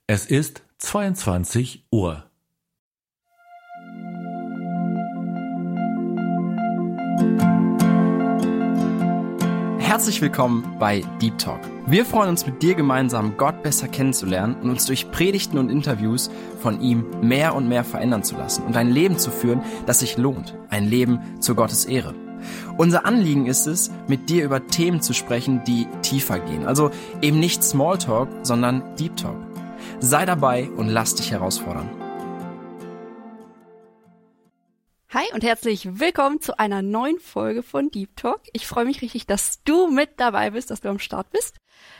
Es ist 22 Uhr. Herzlich willkommen bei Deep Talk. Wir freuen uns, mit dir gemeinsam Gott besser kennenzulernen und uns durch Predigten und Interviews von ihm mehr und mehr verändern zu lassen und ein Leben zu führen, das sich lohnt. Ein Leben zu Gottes Ehre. Unser Anliegen ist es, mit dir über Themen zu sprechen, die tiefer gehen. Also eben nicht Smalltalk, sondern Deep Talk. Sei dabei und lass dich herausfordern. Hi und herzlich willkommen zu einer neuen Folge von Deep Talk. Ich freue mich richtig, dass du mit dabei bist, dass du am Start bist.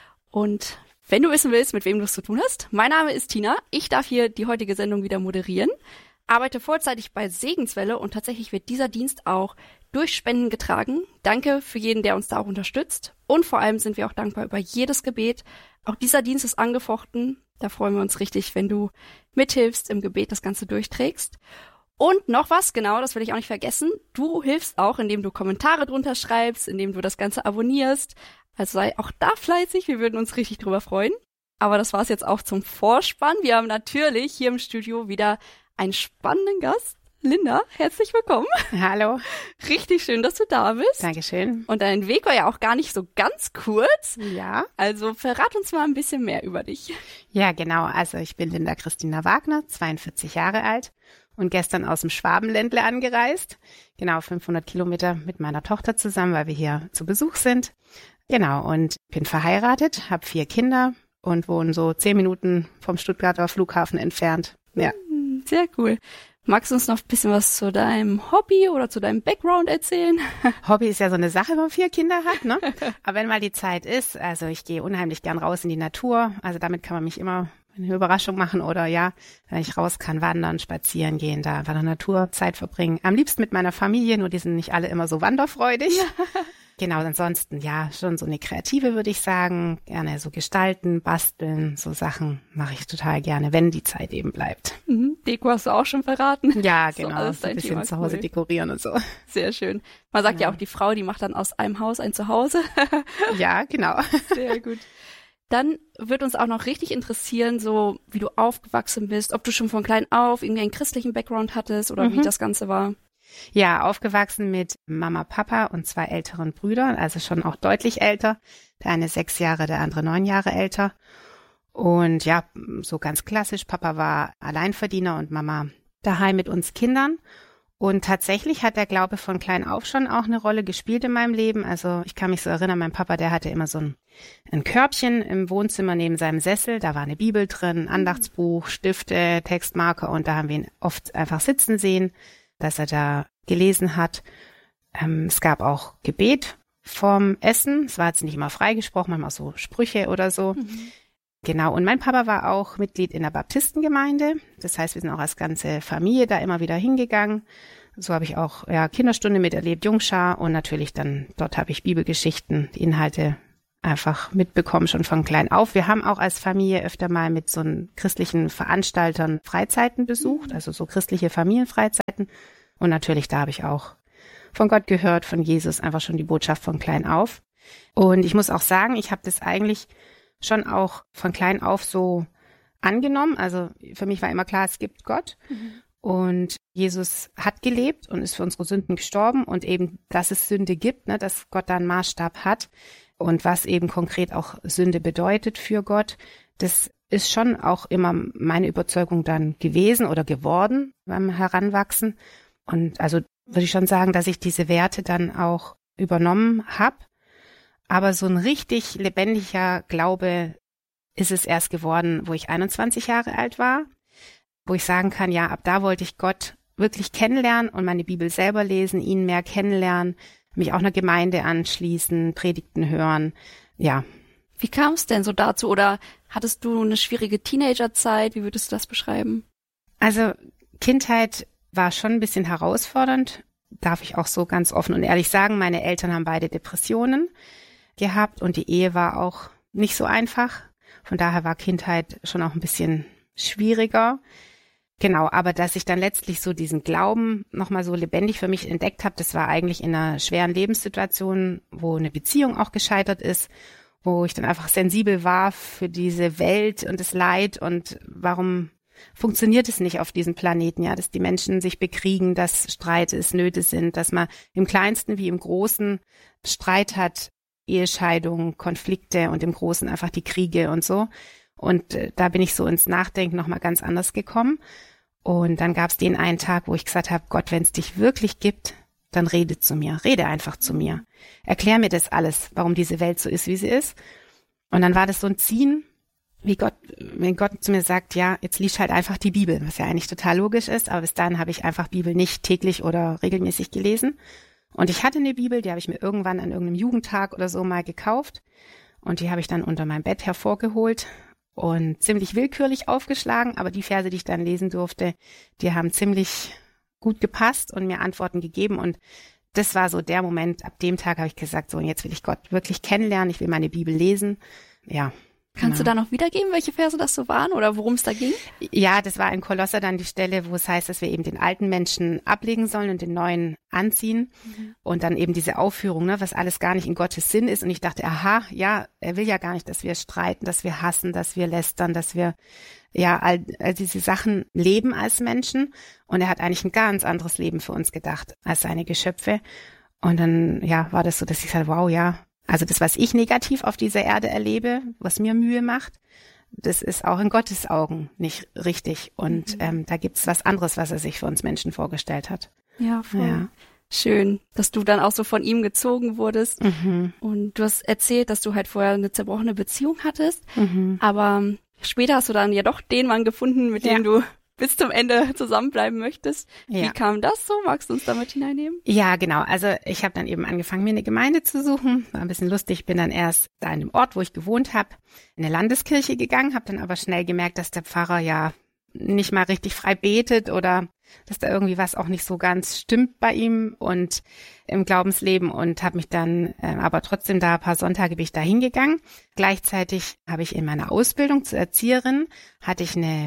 Und wenn du wissen willst, mit wem du es zu tun hast, mein Name ist Tina. Ich darf hier die heutige Sendung wieder moderieren, arbeite vollzeitig bei Segenswelle und tatsächlich wird dieser Dienst auch durch Spenden getragen. Danke für jeden, der uns da auch unterstützt. Und vor allem sind wir auch dankbar über jedes Gebet. Auch dieser Dienst ist angefochten. Da freuen wir uns richtig, wenn du mithilfst, im Gebet das Ganze durchträgst. Und noch was, genau, das will ich auch nicht vergessen. Du hilfst auch, indem du Kommentare drunter schreibst, indem du das Ganze abonnierst. Also sei auch da fleißig, wir würden uns richtig drüber freuen. Aber das war's jetzt auch zum Vorspann. Wir haben natürlich hier im Studio wieder einen spannenden Gast. Linda, herzlich willkommen. Hallo. Richtig schön, dass du da bist. Dankeschön. Und dein Weg war ja auch gar nicht so ganz kurz. Ja. Also verrat uns mal ein bisschen mehr über dich. Ja, genau. Also ich bin Linda Christina Wagner, 42 Jahre alt und gestern aus dem Schwabenländle angereist. Genau, 500 Kilometer mit meiner Tochter zusammen, weil wir hier zu Besuch sind. Genau, und bin verheiratet, habe 4 Kinder und wohne so 10 Minuten vom Stuttgarter Flughafen entfernt. Ja. Sehr cool. Magst du uns noch ein bisschen was zu deinem Hobby oder zu deinem Background erzählen? Hobby ist ja so eine Sache, wenn man 4 Kinder hat, ne? Aber wenn mal die Zeit ist, also ich gehe unheimlich gern raus in die Natur. Also damit kann man mich immer eine Überraschung machen oder ja, wenn ich raus kann, wandern, spazieren gehen, da einfach in der Natur Zeit verbringen. Am liebsten mit meiner Familie, nur die sind nicht alle immer so wanderfreudig. Genau, ansonsten ja, schon so eine Kreative, würde ich sagen. Gerne so gestalten, basteln, so Sachen mache ich total gerne, wenn die Zeit eben bleibt. Deko hast du auch schon verraten. Ja, genau, So ein bisschen Thema, zu Hause cool. dekorieren und so. Sehr schön. Man sagt ja auch, die Frau, die macht dann aus einem Haus ein Zuhause. Ja, genau. Sehr gut. Dann wird uns auch noch richtig interessieren, so wie du aufgewachsen bist, ob du schon von klein auf irgendwie einen christlichen Background hattest oder wie das Ganze war. Ja, aufgewachsen mit Mama, Papa und 2 älteren Brüdern, also schon auch deutlich älter. Der eine 6 Jahre, der andere 9 Jahre älter. Und ja, so ganz klassisch, Papa war Alleinverdiener und Mama daheim mit uns Kindern. Und tatsächlich hat der Glaube von klein auf schon auch eine Rolle gespielt in meinem Leben. Also ich kann mich so erinnern, mein Papa, der hatte immer so ein Körbchen im Wohnzimmer neben seinem Sessel. Da war eine Bibel drin, Andachtsbuch, Stifte, Textmarker und da haben wir ihn oft einfach sitzen sehen, dass er da gelesen hat. Es gab auch Gebet vorm Essen. Es war jetzt nicht immer freigesprochen, manchmal so Sprüche oder so. Genau, und mein Papa war auch Mitglied in der Baptistengemeinde. Das heißt, wir sind auch als ganze Familie da immer wieder hingegangen. So habe ich auch Kinderstunde miterlebt, Jungschar und natürlich dann, dort habe ich Bibelgeschichten, die Inhalte einfach mitbekommen, schon von klein auf. Wir haben auch als Familie öfter mal mit so einen christlichen Veranstaltern Freizeiten besucht, also so christliche Familienfreizeiten. Und natürlich, da habe ich auch von Gott gehört, von Jesus, einfach schon die Botschaft von klein auf. Und ich muss auch sagen, ich habe das eigentlich schon auch von klein auf so angenommen. Also für mich war immer klar, es gibt Gott. Und Jesus hat gelebt und ist für unsere Sünden gestorben. Und eben, dass es Sünde gibt, ne, dass Gott da einen Maßstab hat. Und was eben konkret auch Sünde bedeutet für Gott, das ist schon auch immer meine Überzeugung dann gewesen oder geworden beim Heranwachsen. Und also würde ich schon sagen, dass ich diese Werte dann auch übernommen habe. Aber so ein richtig lebendiger Glaube ist es erst geworden, wo ich 21 Jahre alt war, wo ich sagen kann, ja, ab da wollte ich Gott wirklich kennenlernen und meine Bibel selber lesen, ihn mehr kennenlernen, mich auch einer Gemeinde anschließen, Predigten hören, ja. Wie kam es denn so dazu? Oder hattest du eine schwierige Teenagerzeit? Wie würdest du das beschreiben? Also Kindheit war schon ein bisschen herausfordernd, darf ich auch so ganz offen und ehrlich sagen. Meine Eltern haben beide Depressionen gehabt und die Ehe war auch nicht so einfach. Von daher war Kindheit schon auch ein bisschen schwieriger. Genau, aber dass ich dann letztlich so diesen Glauben nochmal so lebendig für mich entdeckt habe, das war eigentlich in einer schweren Lebenssituation, wo eine Beziehung auch gescheitert ist. wo ich dann einfach sensibel war für diese Welt und das Leid und warum funktioniert es nicht auf diesem Planeten, ja, dass die Menschen sich bekriegen, dass Streit ist, Nöte sind, dass man im Kleinsten wie im Großen Streit hat, Ehescheidungen, Konflikte und im Großen einfach die Kriege und so. Und da bin ich so ins Nachdenken nochmal ganz anders gekommen. Und dann gab es den einen Tag, wo ich gesagt habe, Gott, wenn es dich wirklich gibt, dann rede zu mir, rede einfach zu mir. Erklär mir das alles, warum diese Welt so ist, wie sie ist. Und dann war das so ein Ziehen, wie Gott, wenn Gott zu mir sagt, ja, jetzt liest halt einfach die Bibel, was ja eigentlich total logisch ist, aber bis dahin habe ich einfach Bibel nicht täglich oder regelmäßig gelesen. Und ich hatte eine Bibel, die habe ich mir irgendwann an irgendeinem Jugendtag oder so mal gekauft und die habe ich dann unter meinem Bett hervorgeholt und ziemlich willkürlich aufgeschlagen, aber die Verse, die ich dann lesen durfte, die haben ziemlich gut gepasst und mir Antworten gegeben und das war so der Moment, ab dem Tag habe ich gesagt, so und jetzt will ich Gott wirklich kennenlernen, ich will meine Bibel lesen, ja. Kannst du da noch wiedergeben, welche Verse das so waren oder worum es da ging? Ja, das war in Kolosser dann die Stelle, wo es heißt, dass wir eben den alten Menschen ablegen sollen und den neuen anziehen. Und dann eben diese Aufführung, ne, was alles gar nicht in Gottes Sinn ist. Und ich dachte, aha, ja, er will ja gar nicht, dass wir streiten, dass wir hassen, dass wir lästern, dass wir ja all diese Sachen leben als Menschen. Und er hat eigentlich ein ganz anderes Leben für uns gedacht als seine Geschöpfe. Und dann, ja, war das so, dass ich sagte, wow, ja, also das, was ich negativ auf dieser Erde erlebe, was mir Mühe macht, das ist auch in Gottes Augen nicht richtig. Und da gibt's was anderes, was er sich für uns Menschen vorgestellt hat. Ja, voll. Ja. Schön, dass du dann auch so von ihm gezogen wurdest. Und du hast erzählt, dass du halt vorher eine zerbrochene Beziehung hattest. Aber später hast du dann ja doch den Mann gefunden, mit dem du bis zum Ende zusammenbleiben möchtest. Wie kam das so? Magst du uns damit hineinnehmen? Ja, genau. Also ich habe dann eben angefangen, mir eine Gemeinde zu suchen. War ein bisschen lustig. Bin dann erst da in dem Ort, wo ich gewohnt habe, in eine Landeskirche gegangen, habe dann aber schnell gemerkt, dass der Pfarrer ja nicht mal richtig frei betet oder dass da irgendwie was auch nicht so ganz stimmt bei ihm und im Glaubensleben und habe mich dann aber trotzdem da ein paar Sonntage bin ich da hingegangen. Gleichzeitig habe ich in meiner Ausbildung zur Erzieherin hatte ich eine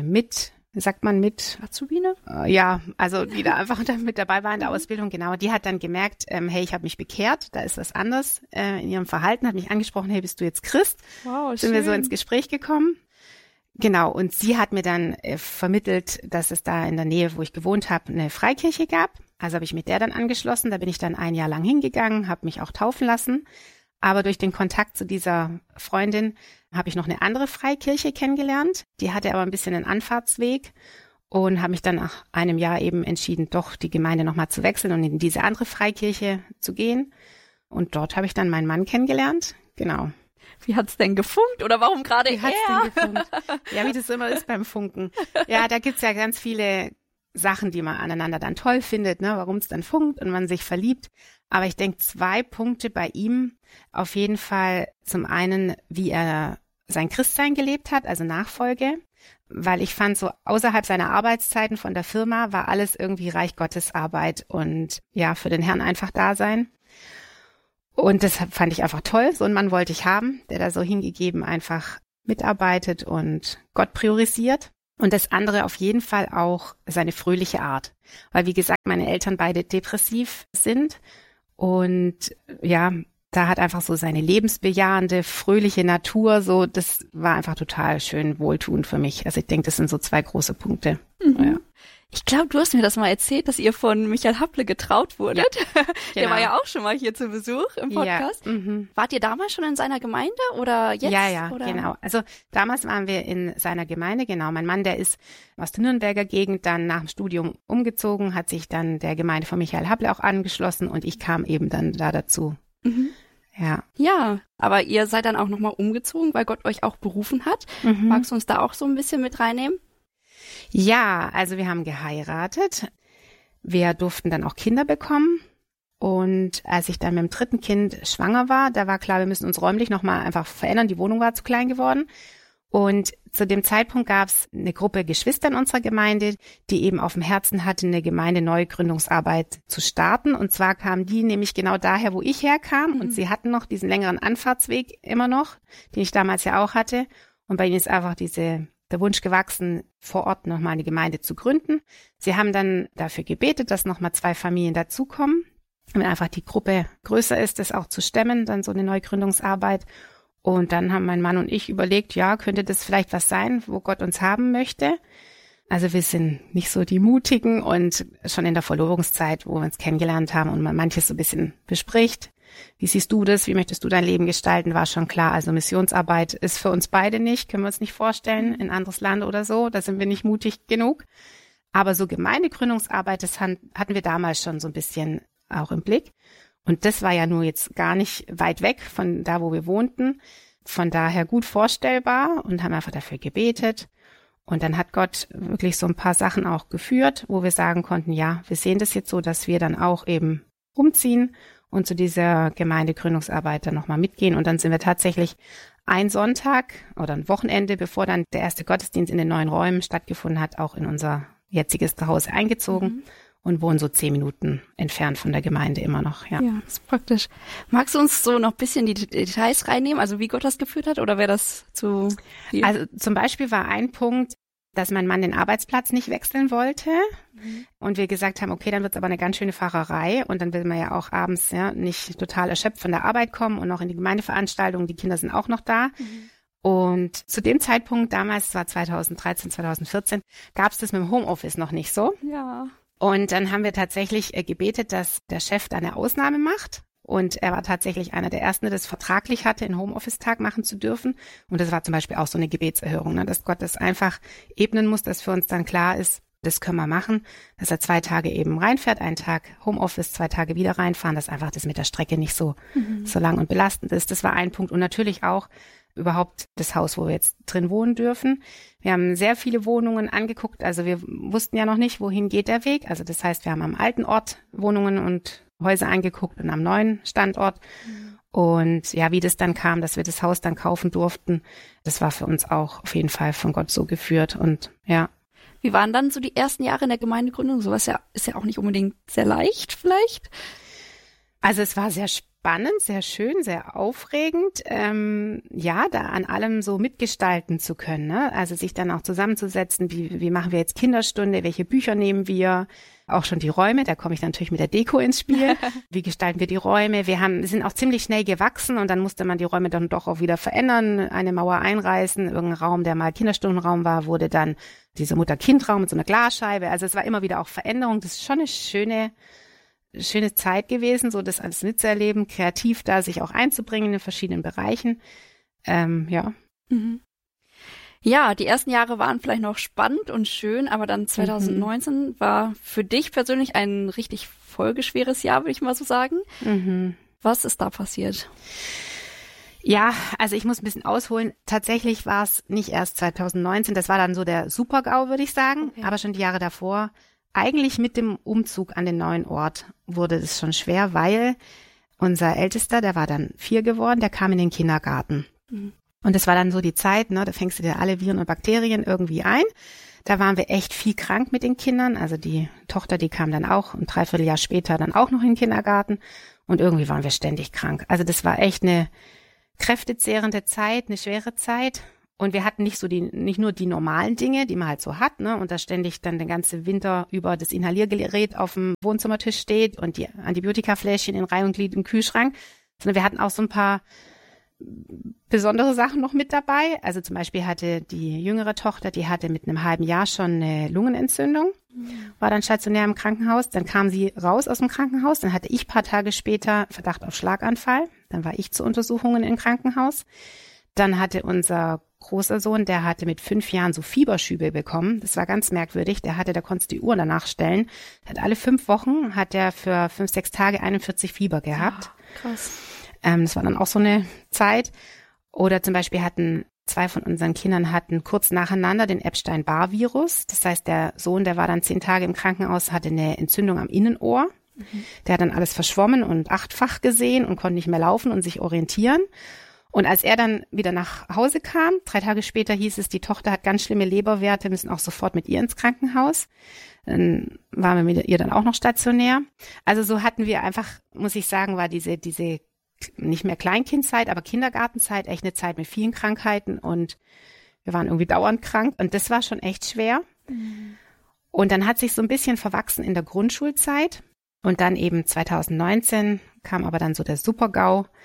Azubine? Ja, also die da einfach mit dabei war in der Ausbildung, genau. Die hat dann gemerkt, hey, ich habe mich bekehrt, da ist was anderes in ihrem Verhalten, hat mich angesprochen, hey, bist du jetzt Christ? Wow, sind wir so ins Gespräch gekommen. Genau, und sie hat mir dann vermittelt, dass es da in der Nähe, wo ich gewohnt habe, eine Freikirche gab. Also habe ich mit der dann angeschlossen, da bin ich dann ein Jahr lang hingegangen, habe mich auch taufen lassen. Aber durch den Kontakt zu dieser Freundin habe ich noch eine andere Freikirche kennengelernt. Die hatte aber ein bisschen einen Anfahrtsweg und habe mich dann nach einem Jahr eben entschieden, doch die Gemeinde nochmal zu wechseln und in diese andere Freikirche zu gehen. Und dort habe ich dann meinen Mann kennengelernt. Genau. Wie hat's denn gefunkt oder warum gerade er? Wie hat's denn gefunkt? Ja, wie das immer ist beim Funken. Ja, da gibt's ja ganz viele Sachen, die man aneinander dann toll findet, ne, warum es dann funkt und man sich verliebt. Aber ich denke, 2 Punkte bei ihm. Auf jeden Fall zum einen, wie er sein Christsein gelebt hat, also Nachfolge. Weil ich fand, so außerhalb seiner Arbeitszeiten von der Firma war alles irgendwie Reich Gottes Arbeit und ja, für den Herrn einfach da sein. Und das fand ich einfach toll. So einen Mann wollte ich haben, der da so hingegeben einfach mitarbeitet und Gott priorisiert. Und das andere auf jeden Fall auch seine fröhliche Art. Weil, wie gesagt, meine Eltern beide depressiv sind. Und ja, da hat einfach so seine lebensbejahende, fröhliche Natur, so, das war einfach total schön wohltuend für mich. Also ich denke, das sind so 2 große Punkte. Ja. Ich glaube, du hast mir das mal erzählt, dass ihr von Michael Happle getraut wurdet. Ja, genau. Der war ja auch schon mal hier zu Besuch im Podcast. Ja, Wart ihr damals schon in seiner Gemeinde oder jetzt? Ja, oder? Genau. Also damals waren wir in seiner Gemeinde, genau. Mein Mann, der ist aus der Nürnberger Gegend dann nach dem Studium umgezogen, hat sich dann der Gemeinde von Michael Happle auch angeschlossen und ich kam eben dann da dazu. Ja. Ja, aber ihr seid dann auch nochmal umgezogen, weil Gott euch auch berufen hat. Magst du uns da auch so ein bisschen mit reinnehmen? Ja, also wir haben geheiratet. Wir durften dann auch Kinder bekommen. Und als ich dann mit dem 3. Kind schwanger war, da war klar, wir müssen uns räumlich nochmal einfach verändern. Die Wohnung war zu klein geworden. Und zu dem Zeitpunkt gab es eine Gruppe Geschwister in unserer Gemeinde, die eben auf dem Herzen hatte, eine Gemeindeneugründungsarbeit zu starten. Und zwar kamen die nämlich genau daher, wo ich herkam. Und sie hatten noch diesen längeren Anfahrtsweg immer noch, den ich damals ja auch hatte. Und bei ihnen ist einfach der Wunsch gewachsen, vor Ort nochmal eine Gemeinde zu gründen. Sie haben dann dafür gebetet, dass nochmal 2 Familien dazukommen. Wenn einfach die Gruppe größer ist, das auch zu stemmen, dann so eine Neugründungsarbeit. Und dann haben mein Mann und ich überlegt, ja, könnte das vielleicht was sein, wo Gott uns haben möchte? Also wir sind nicht so die Mutigen und schon in der Verlobungszeit, wo wir uns kennengelernt haben und man manches so ein bisschen bespricht. Wie siehst du das? Wie möchtest du dein Leben gestalten? War schon klar. Also Missionsarbeit ist für uns beide nicht, können wir uns nicht vorstellen, in ein anderes Land oder so. Da sind wir nicht mutig genug. Aber so Gemeindegründungsarbeit, das hatten wir damals schon so ein bisschen auch im Blick. Und das war ja nur jetzt gar nicht weit weg von da, wo wir wohnten. Von daher gut vorstellbar und haben einfach dafür gebetet. Und dann hat Gott wirklich so ein paar Sachen auch geführt, wo wir sagen konnten, ja, wir sehen das jetzt so, dass wir dann auch eben umziehen und zu dieser Gemeindegründungsarbeit dann nochmal mitgehen. Und dann sind wir tatsächlich ein Sonntag oder ein Wochenende, bevor dann der erste Gottesdienst in den neuen Räumen stattgefunden hat, auch in unser jetziges Zuhause eingezogen und wohnen so 10 Minuten entfernt von der Gemeinde immer noch. Ja, das ist praktisch. Magst du uns so noch ein bisschen die Details reinnehmen, also wie Gott das geführt hat, oder wäre das zu viel? Also zum Beispiel war ein Punkt, dass mein Mann den Arbeitsplatz nicht wechseln wollte und wir gesagt haben, okay, dann wird es aber eine ganz schöne Fahrerei und dann will man ja auch abends nicht total erschöpft von der Arbeit kommen und noch in die Gemeindeveranstaltungen, die Kinder sind auch noch da. Und zu dem Zeitpunkt, damals, es war 2013, 2014, gab es das mit dem Homeoffice noch nicht so. Ja. Und dann haben wir tatsächlich gebetet, dass der Chef da eine Ausnahme macht. Und er war tatsächlich einer der Ersten, der das vertraglich hatte, einen Homeoffice-Tag machen zu dürfen. Und das war zum Beispiel auch so eine Gebetserhörung, ne? Dass Gott das einfach ebnen muss, dass für uns dann klar ist, das können wir machen, dass er 2 Tage eben reinfährt, einen Tag Homeoffice, 2 Tage wieder reinfahren, dass einfach das mit der Strecke nicht so lang und belastend ist. Das war ein Punkt. Und natürlich auch überhaupt das Haus, wo wir jetzt drin wohnen dürfen. Wir haben sehr viele Wohnungen angeguckt, also wir wussten ja noch nicht, wohin geht der Weg. Also das heißt, wir haben am alten Ort Wohnungen und Häuser angeguckt und am neuen Standort. Und ja, wie das dann kam, dass wir das Haus dann kaufen durften, das war für uns auch auf jeden Fall von Gott so geführt und ja. Wie waren dann so die ersten Jahre in der Gemeindegründung? Sowas ist ja auch nicht unbedingt sehr leicht vielleicht. Also es war sehr spannend, sehr schön, sehr aufregend, da an allem so mitgestalten zu können, ne? Also sich dann auch zusammenzusetzen, wie machen wir jetzt Kinderstunde, welche Bücher nehmen wir, auch schon die Räume, da komme ich dann natürlich mit der Deko ins Spiel, wie gestalten wir die Räume, wir sind auch ziemlich schnell gewachsen und dann musste man die Räume dann doch auch wieder verändern, eine Mauer einreißen, irgendein Raum, der mal Kinderstundenraum war, wurde dann dieser Mutter-Kind-Raum mit so einer Glasscheibe, also es war immer wieder auch Veränderung, das ist schon eine schöne Zeit gewesen, so das alles mitzuerleben, kreativ da sich auch einzubringen in verschiedenen Bereichen. Ja, die ersten Jahre waren vielleicht noch spannend und schön, aber dann 2019 war für dich persönlich ein richtig folgeschweres Jahr, würde ich mal so sagen. Was ist da passiert? Ja, also ich muss ein bisschen ausholen. Tatsächlich war es nicht erst 2019, das war dann so der Super-GAU, würde ich sagen, aber schon die Jahre davor. Eigentlich mit dem Umzug an den neuen Ort wurde es schon schwer, weil unser Ältester, der war dann 4 geworden, der kam in den Kindergarten. Und das war dann so die Zeit, ne, da fängst du dir alle Viren und Bakterien irgendwie ein. Da waren wir echt viel krank mit den Kindern. Also die Tochter, die kam dann auch ein Dreivierteljahr später dann auch noch in den Kindergarten. Und irgendwie waren wir ständig krank. Also das war echt eine kräftezehrende Zeit, eine schwere Zeit. Und wir hatten nicht nur die normalen Dinge, die man halt so hat, ne, und da ständig dann den ganzen Winter über das Inhaliergerät auf dem Wohnzimmertisch steht und die Antibiotikafläschchen in Reihe und Glied im Kühlschrank, sondern wir hatten auch so ein paar besondere Sachen noch mit dabei. Also zum Beispiel hatte die jüngere Tochter, die hatte mit einem halben Jahr schon eine Lungenentzündung, war dann stationär im Krankenhaus, dann kam sie raus aus dem Krankenhaus, dann hatte ich ein paar Tage später Verdacht auf Schlaganfall, dann war ich zu Untersuchungen im Krankenhaus. Dann hatte unser großer Sohn, der hatte mit 5 Jahren so Fieberschübe bekommen. Das war ganz merkwürdig. Da konntest du die Uhr danach stellen. Alle 5 Wochen hat er für 5, 6 Tage 41 Fieber gehabt. Oh, krass. Das war dann auch so eine Zeit. Oder zum Beispiel 2 von unseren Kindern hatten kurz nacheinander den Epstein-Barr-Virus. Das heißt, der Sohn, der war dann 10 Tage im Krankenhaus, hatte eine Entzündung am Innenohr. Der hat dann alles verschwommen und 8-fach gesehen und konnte nicht mehr laufen und sich orientieren. Und als er dann wieder nach Hause kam, 3 Tage später hieß es, die Tochter hat ganz schlimme Leberwerte, müssen auch sofort mit ihr ins Krankenhaus. Dann waren wir mit ihr dann auch noch stationär. Also so hatten wir einfach, muss ich sagen, war diese nicht mehr Kleinkindzeit, aber Kindergartenzeit echt eine Zeit mit vielen Krankheiten und wir waren irgendwie dauernd krank und das war schon echt schwer. Und dann hat sich so ein bisschen verwachsen in der Grundschulzeit und dann eben 2019 kam aber dann so der Super-GAU.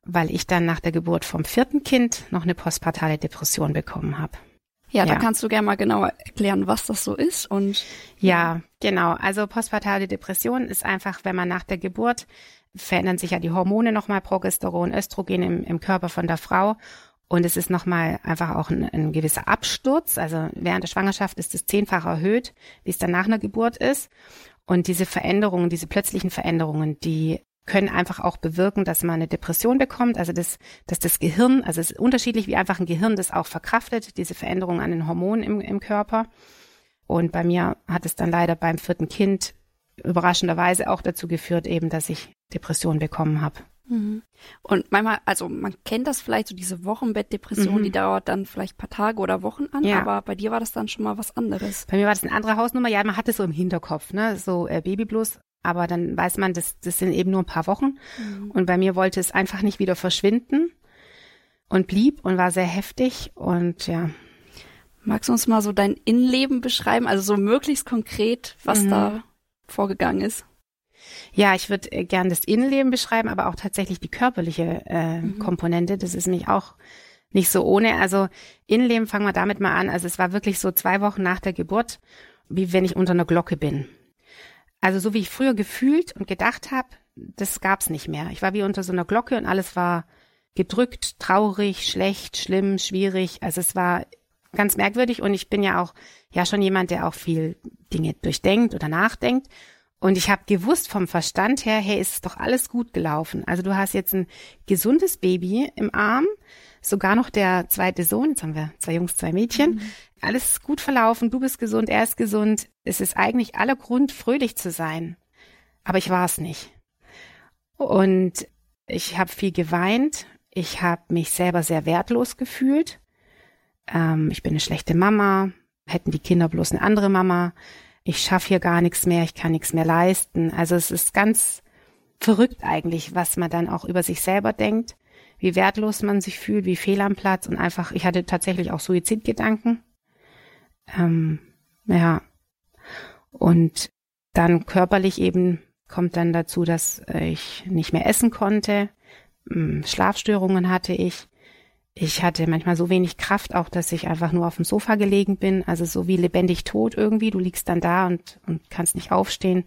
weil ich dann nach der Geburt vom 4. Kind noch eine postpartale Depression bekommen habe. Ja, da kannst du gerne mal genauer erklären, was das so ist. Und ja, genau. Also postpartale Depression ist einfach, wenn man nach der Geburt, verändern sich ja die Hormone nochmal, Progesteron, Östrogen im Körper von der Frau. Und es ist nochmal einfach auch ein gewisser Absturz. Also während der Schwangerschaft ist es 10-fach erhöht, wie es dann nach einer Geburt ist. Und diese Veränderungen, diese plötzlichen Veränderungen, die können einfach auch bewirken, dass man eine Depression bekommt, also dass das Gehirn, also es ist unterschiedlich, wie einfach ein Gehirn das auch verkraftet, diese Veränderungen an den Hormonen im Körper. Und bei mir hat es dann leider beim 4. Kind überraschenderweise auch dazu geführt, eben, dass ich Depressionen bekommen habe. Und manchmal, also man kennt das vielleicht, so diese Wochenbettdepression, die dauert dann vielleicht ein paar Tage oder Wochen an, aber bei dir war das dann schon mal was anderes. Bei mir war das eine andere Hausnummer, ja, man hat es so im Hinterkopf, ne, so Babyblues. Aber dann weiß man, das sind eben nur ein paar Wochen. Und bei mir wollte es einfach nicht wieder verschwinden und blieb und war sehr heftig. Und ja. Magst du uns mal so dein Innenleben beschreiben? Also so möglichst konkret, was da vorgegangen ist? Ja, ich würde gern das Innenleben beschreiben, aber auch tatsächlich die körperliche Komponente. Das ist nämlich auch nicht so ohne. Also Innenleben, fangen wir damit mal an. Also es war wirklich so 2 Wochen nach der Geburt, wie wenn ich unter einer Glocke bin. Also so wie ich früher gefühlt und gedacht habe, das gab's nicht mehr. Ich war wie unter so einer Glocke und alles war gedrückt, traurig, schlecht, schlimm, schwierig. Also es war ganz merkwürdig und ich bin ja auch schon jemand, der auch viel Dinge durchdenkt oder nachdenkt. Und ich habe gewusst vom Verstand her, hey, ist doch alles gut gelaufen. Also du hast jetzt ein gesundes Baby im Arm, sogar noch der 2. Sohn, jetzt haben wir 2 Jungs, 2 Mädchen. Alles ist gut verlaufen, du bist gesund, er ist gesund. Es ist eigentlich aller Grund, fröhlich zu sein. Aber ich war es nicht. Und ich habe viel geweint. Ich habe mich selber sehr wertlos gefühlt. Ich bin eine schlechte Mama. Hätten die Kinder bloß eine andere Mama. Ich schaffe hier gar nichts mehr, ich kann nichts mehr leisten. Also es ist ganz verrückt eigentlich, was man dann auch über sich selber denkt, wie wertlos man sich fühlt, wie fehl am Platz und einfach, ich hatte tatsächlich auch Suizidgedanken. Und dann körperlich eben kommt dann dazu, dass ich nicht mehr essen konnte, Schlafstörungen hatte ich. Ich hatte manchmal so wenig Kraft auch, dass ich einfach nur auf dem Sofa gelegen bin, also so wie lebendig tot irgendwie. Du liegst dann da und kannst nicht aufstehen.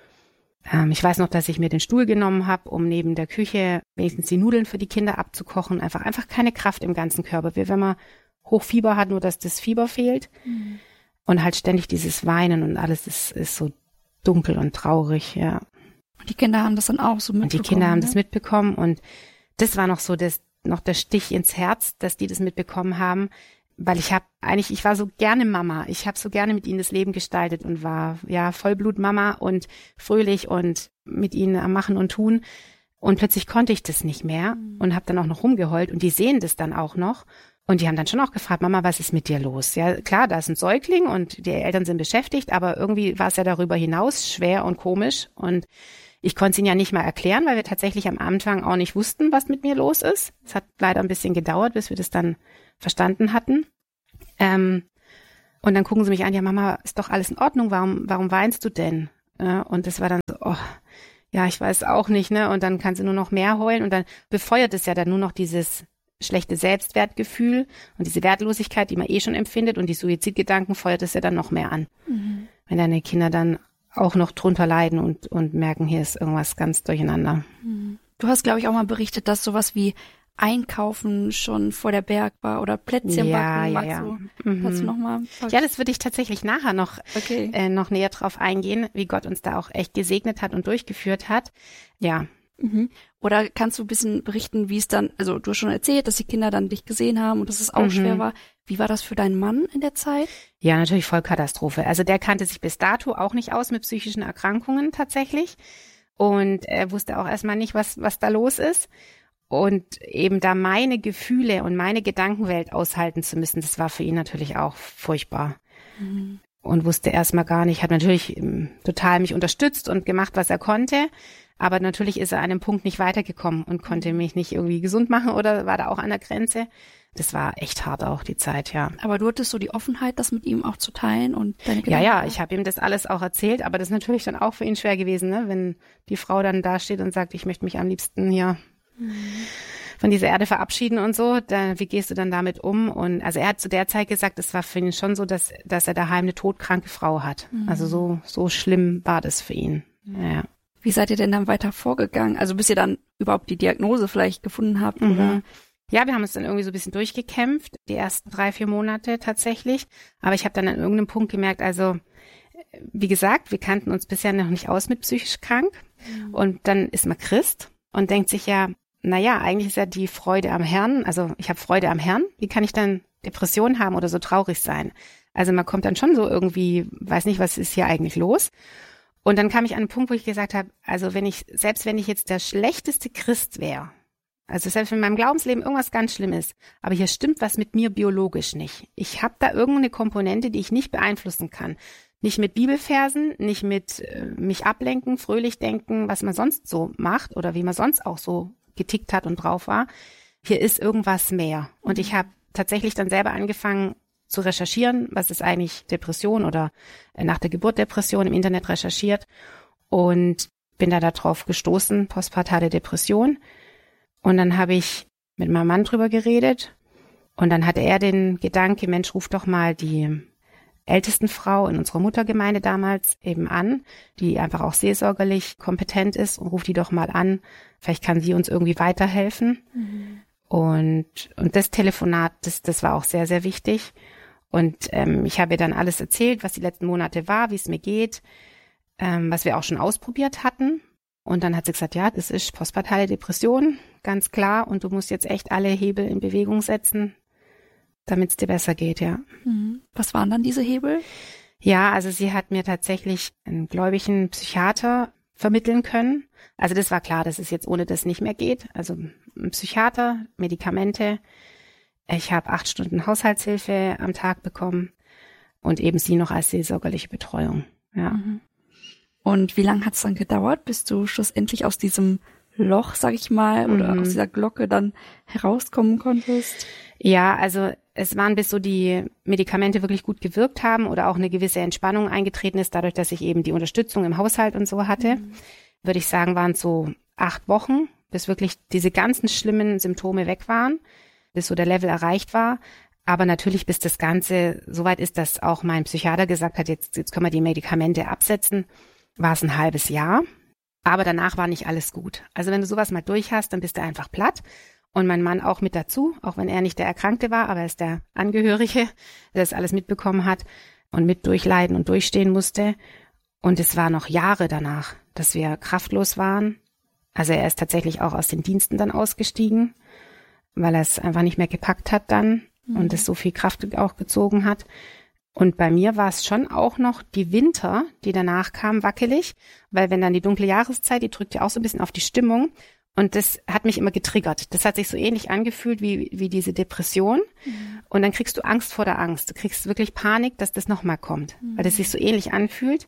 Ich weiß noch, dass ich mir den Stuhl genommen habe, um neben der Küche wenigstens die Nudeln für die Kinder abzukochen. Einfach keine Kraft im ganzen Körper. Wie wenn man Hochfieber hat, nur dass das Fieber fehlt. Und halt ständig dieses Weinen und alles ist so dunkel und traurig, ja. Und die Kinder haben das dann auch so mitbekommen. Und die Kinder haben das mitbekommen und das war noch so noch der Stich ins Herz, dass die das mitbekommen haben, weil ich war so gerne Mama. Ich habe so gerne mit ihnen das Leben gestaltet und war ja Vollblut-Mama und fröhlich und mit ihnen am Machen und Tun. Und plötzlich konnte ich das nicht mehr und habe dann auch noch rumgeheult und die sehen das dann auch noch. Und die haben dann schon auch gefragt, Mama, was ist mit dir los? Ja, klar, da ist ein Säugling und die Eltern sind beschäftigt, aber irgendwie war es ja darüber hinaus schwer und komisch. Und ich konnte es ihnen ja nicht mal erklären, weil wir tatsächlich am Anfang auch nicht wussten, was mit mir los ist. Es hat leider ein bisschen gedauert, bis wir das dann verstanden hatten. Und dann gucken sie mich an, ja Mama, ist doch alles in Ordnung, warum weinst du denn? Und das war dann so, ja, ich weiß auch nicht, ne? Und dann kann sie nur noch mehr heulen und dann befeuert es ja dann nur noch dieses schlechte Selbstwertgefühl und diese Wertlosigkeit, die man schon empfindet und die Suizidgedanken feuert es ja dann noch mehr an. Wenn deine Kinder dann auch noch drunter leiden und merken, hier ist irgendwas ganz durcheinander. Du hast, glaube ich, auch mal berichtet, dass sowas wie Einkaufen schon vor der Berg war oder Plätzchen backen. Ja. Kannst du noch mal? Ja, das würde ich tatsächlich nachher noch näher drauf eingehen, wie Gott uns da auch echt gesegnet hat und durchgeführt hat. Ja. Oder kannst du ein bisschen berichten, wie es dann, also du hast schon erzählt, dass die Kinder dann dich gesehen haben und dass es auch schwer war. Wie war das für deinen Mann in der Zeit? Ja, natürlich Vollkatastrophe. Also der kannte sich bis dato auch nicht aus mit psychischen Erkrankungen tatsächlich und er wusste auch erstmal nicht, was da los ist. Und eben da meine Gefühle und meine Gedankenwelt aushalten zu müssen, das war für ihn natürlich auch furchtbar. Und wusste erstmal gar nicht, hat natürlich total mich unterstützt und gemacht, was er konnte. Aber natürlich ist er an dem Punkt nicht weitergekommen und konnte mich nicht irgendwie gesund machen oder war da auch an der Grenze. Das war echt hart auch, die Zeit, ja. Aber du hattest so die Offenheit, das mit ihm auch zu teilen und deine Gedanken? Ja, ich habe ihm das alles auch erzählt, aber das ist natürlich dann auch für ihn schwer gewesen, ne? Wenn die Frau dann da steht und sagt, ich möchte mich am liebsten hier von dieser Erde verabschieden und so. Wie gehst du dann damit um? Und also er hat zu der Zeit gesagt, es war für ihn schon so, dass er daheim eine todkranke Frau hat. Also so schlimm war das für ihn. Ja. Wie seid ihr denn dann weiter vorgegangen? Also bis ihr dann überhaupt die Diagnose vielleicht gefunden habt, oder? Ja, wir haben uns dann irgendwie so ein bisschen durchgekämpft, die ersten 3-4 Monate tatsächlich. Aber ich habe dann an irgendeinem Punkt gemerkt, also wie gesagt, wir kannten uns bisher noch nicht aus mit psychisch krank. Und dann ist man Christ und denkt sich ja, naja, eigentlich ist ja die Freude am Herrn, also ich habe Freude am Herrn, wie kann ich dann Depression haben oder so traurig sein? Also man kommt dann schon so irgendwie, weiß nicht, was ist hier eigentlich los? Und dann kam ich an einen Punkt, wo ich gesagt habe, also selbst wenn ich jetzt der schlechteste Christ wäre, also selbst wenn in meinem Glaubensleben irgendwas ganz schlimm ist, aber hier stimmt was mit mir biologisch nicht. Ich habe da irgendeine Komponente, die ich nicht beeinflussen kann. Nicht mit Bibelversen, nicht mit mich ablenken, fröhlich denken, was man sonst so macht oder wie man sonst auch so getickt hat und drauf war. Hier ist irgendwas mehr. Und ich habe tatsächlich dann selber angefangen zu recherchieren, was ist eigentlich Depression oder nach der Geburt Depression, im Internet recherchiert und bin da drauf gestoßen, postpartale Depression. Und dann habe ich mit meinem Mann drüber geredet und dann hatte er den Gedanke, Mensch, ruf doch mal die ältesten Frau in unserer Muttergemeinde damals eben an, die einfach auch seelsorgerlich kompetent ist, und ruf die doch mal an. Vielleicht kann sie uns irgendwie weiterhelfen. Und das Telefonat, das war auch sehr, sehr wichtig. Und ich habe ihr dann alles erzählt, was die letzten Monate war, wie es mir geht, was wir auch schon ausprobiert hatten. Und dann hat sie gesagt, ja, das ist postpartale Depression, ganz klar. Und du musst jetzt echt alle Hebel in Bewegung setzen, damit es dir besser geht, ja. Was waren dann diese Hebel? Ja, also sie hat mir tatsächlich einen gläubigen Psychiater vermitteln können. Also das war klar, dass es jetzt ohne das nicht mehr geht. Also ein Psychiater, Medikamente. Ich habe 8 Stunden Haushaltshilfe am Tag bekommen und eben sie noch als seelsorgerliche Betreuung. Ja. Und wie lange hat es dann gedauert, bis du schlussendlich aus diesem Loch, sag ich mal, oder aus dieser Glocke dann herauskommen konntest? Ja, also es waren, bis so die Medikamente wirklich gut gewirkt haben oder auch eine gewisse Entspannung eingetreten ist, dadurch, dass ich eben die Unterstützung im Haushalt und so hatte, würde ich sagen, waren es so 8 Wochen, bis wirklich diese ganzen schlimmen Symptome weg waren, bis so der Level erreicht war. Aber natürlich, bis das Ganze soweit ist, dass auch mein Psychiater gesagt hat, jetzt können wir die Medikamente absetzen, war es ein halbes Jahr. Aber danach war nicht alles gut. Also wenn du sowas mal durch hast, dann bist du einfach platt. Und mein Mann auch mit dazu, auch wenn er nicht der Erkrankte war, aber er ist der Angehörige, der das alles mitbekommen hat und mit durchleiden und durchstehen musste. Und es war noch Jahre danach, dass wir kraftlos waren. Also er ist tatsächlich auch aus den Diensten dann ausgestiegen, weil er es einfach nicht mehr gepackt hat dann und es so viel Kraft auch gezogen hat. Und bei mir war es schon auch noch die Winter, die danach kamen, wackelig, weil wenn dann die dunkle Jahreszeit, die drückt ja auch so ein bisschen auf die Stimmung. Und das hat mich immer getriggert. Das hat sich so ähnlich angefühlt wie diese Depression. Und dann kriegst du Angst vor der Angst. Du kriegst wirklich Panik, dass das nochmal kommt, weil das sich so ähnlich anfühlt.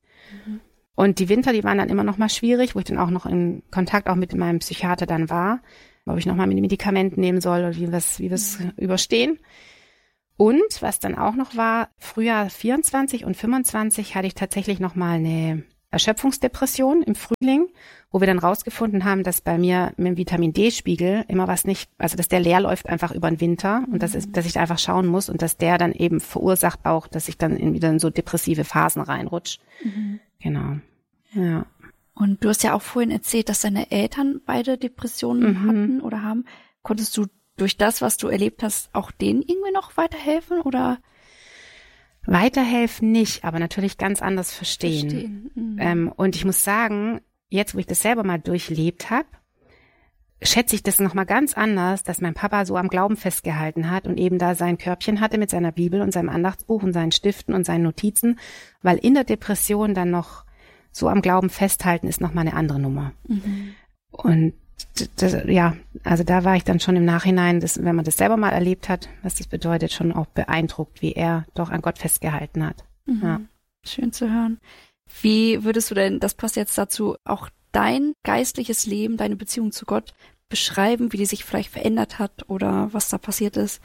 Und die Winter, die waren dann immer noch mal schwierig, wo ich dann auch noch in Kontakt auch mit meinem Psychiater dann war, ob ich nochmal mit Medikamenten nehmen soll oder wie wir es überstehen. Und was dann auch noch war, Frühjahr 24 und 25 hatte ich tatsächlich nochmal eine Erschöpfungsdepression im Frühling, wo wir dann rausgefunden haben, dass bei mir mit dem Vitamin-D-Spiegel immer was nicht, also dass der leer läuft einfach über den Winter und dass ich da einfach schauen muss und dass der dann eben verursacht auch, dass ich dann wieder in so depressive Phasen reinrutsche. Genau, ja. Und du hast ja auch vorhin erzählt, dass deine Eltern beide Depressionen hatten oder haben. Konntest du durch das, was du erlebt hast, auch denen irgendwie noch weiterhelfen oder? Weiterhelfen nicht, aber natürlich ganz anders verstehen. Und ich muss sagen, jetzt, wo ich das selber mal durchlebt habe, schätze ich das nochmal ganz anders, dass mein Papa so am Glauben festgehalten hat und eben da sein Körbchen hatte mit seiner Bibel und seinem Andachtsbuch und seinen Stiften und seinen Notizen, weil in der Depression dann noch so am Glauben festhalten ist nochmal eine andere Nummer. Und ja, also da war ich dann schon im Nachhinein, wenn man das selber mal erlebt hat, was das bedeutet, schon auch beeindruckt, wie er doch an Gott festgehalten hat. Ja. Schön zu hören. Wie würdest du denn, das passt jetzt dazu, auch dein geistliches Leben, deine Beziehung zu Gott beschreiben, wie die sich vielleicht verändert hat oder was da passiert ist?